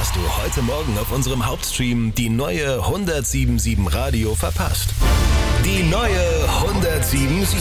hast du heute Morgen auf unserem Hauptstream die neue 107.7 Radio verpasst? Die neue 107.7.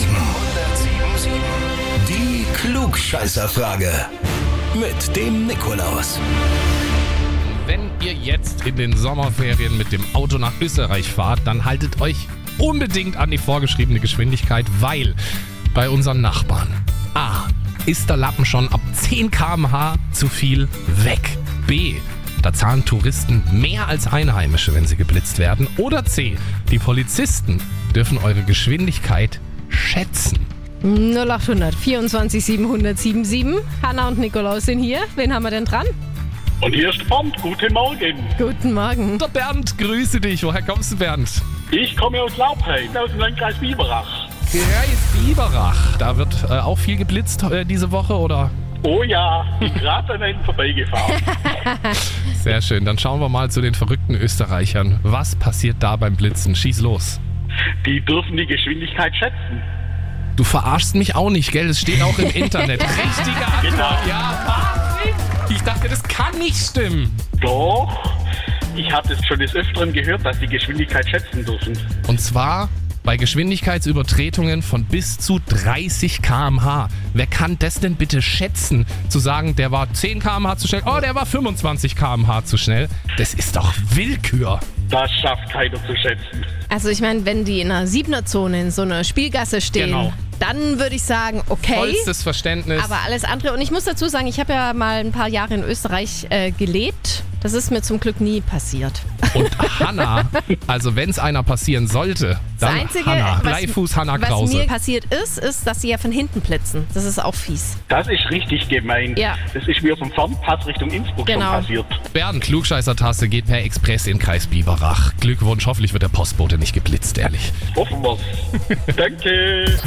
Die Klugscheißerfrage. Mit dem Nikolaus. Wenn ihr jetzt in den Sommerferien mit dem Auto nach Österreich fahrt, dann haltet euch unbedingt an die vorgeschriebene Geschwindigkeit, weil bei unseren Nachbarn A. ist der Lappen schon ab 10 km/h zu viel weg. B. Da zahlen Touristen mehr als Einheimische, wenn sie geblitzt werden. Oder C. Die Polizisten dürfen eure Geschwindigkeit schätzen. 0800 24 700 Hanna und Nikolaus sind hier. Wen haben wir denn dran? Und hier ist der Bernd. Guten Morgen. Guten Morgen. Der Bernd, grüße dich. Woher kommst du, Bernd? Ich komme aus Laubheim, aus dem Landkreis Biberach. Kreis Biberach. Da wird auch viel geblitzt diese Woche, oder? Oh ja, ich bin gerade an einen vorbeigefahren. Sehr schön. Dann schauen wir mal zu den verrückten Österreichern. Was passiert da beim Blitzen? Schieß los. Die dürfen die Geschwindigkeit schätzen. Du verarschst mich auch nicht, gell? Es steht auch im Internet. Richtige Antwort. Genau. Ja, Wahnsinn. Ich dachte, das kann nicht stimmen. Doch, ich habe es schon des Öfteren gehört, dass die Geschwindigkeit schätzen dürfen. Und zwar bei Geschwindigkeitsübertretungen von bis zu 30 km/h. Wer kann das denn bitte schätzen? Zu sagen, der war 10 km/h zu schnell, der war 25 km/h zu schnell. Das ist doch Willkür. Das schafft keiner zu schätzen. Also ich meine, wenn die in einer 7er-Zone in so einer Spielgasse stehen, Genau. dann würde ich sagen, okay. Vollstes Verständnis. Aber alles andere. Und ich muss dazu sagen, ich habe ja mal ein paar Jahre in Österreich gelebt. Das ist mir zum Glück nie passiert. Und Hanna, also wenn es einer passieren sollte, dann Das Einzige, Hanna. was Bleifuß Hanna was Krause. mir passiert ist, dass sie ja von hinten blitzen. Das ist auch fies. Das ist richtig gemein. Ja. Das ist mir vom Fernpass Richtung Innsbruck schon Genau. passiert. Bernd, Klugscheißer-Taste geht per Express in Kreis Biberach. Glückwunsch, hoffentlich wird der Postbote nicht geblitzt, ehrlich. Hoffen wir's. Danke.